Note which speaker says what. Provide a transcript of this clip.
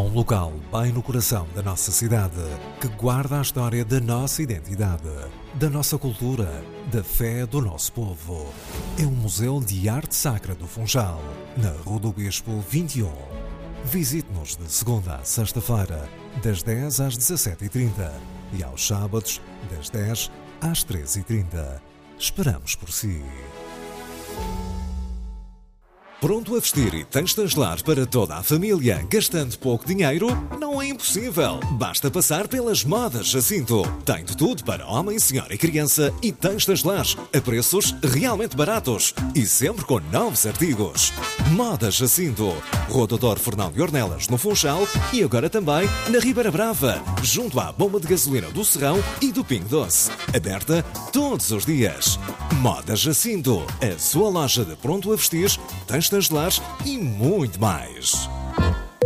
Speaker 1: um local bem no coração da nossa cidade, que guarda a história da nossa identidade, da nossa cultura, da fé do nosso povo. É um museu de arte sacra do Funchal, na Rua do Bispo 21. Visite-nos de segunda a sexta-feira, das 10 às 17h30 e aos sábados, das 10 às 13h30. Esperamos por si. Pronto a vestir e textos lares para toda a família, gastando pouco dinheiro? Não é impossível. Basta passar pelas Modas Jacinto. Tem de tudo para homem, senhora e criança e textos lares a preços realmente baratos e sempre com novos artigos. Modas Jacinto. Rua Doutor Fernão de Ornelas, no Funchal e agora também na Ribeira Brava, junto à bomba de gasolina do Serrão e do Pingo Doce. Aberta todos os dias. Modas Jacinto. A sua loja de pronto a vestir, textos lares e muito mais.